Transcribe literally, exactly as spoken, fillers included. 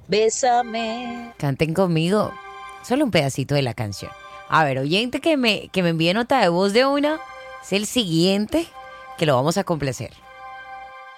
Bésame. Canten conmigo. Solo un pedacito de la canción. A ver, oyente que me, que me envíe nota de voz de una. Es el siguiente que lo vamos a complacer.